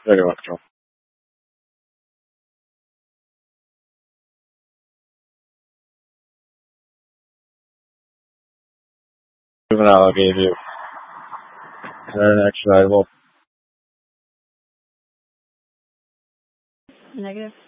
Very welcome. Juvenile gave you an extraditable. Negative.